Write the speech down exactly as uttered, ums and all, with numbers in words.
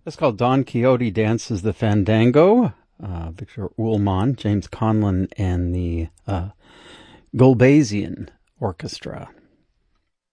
It's called Don Quixote Dances the Fandango. Uh, Victor Ullmann, James Conlon, and the uh, Gulbasian Orchestra.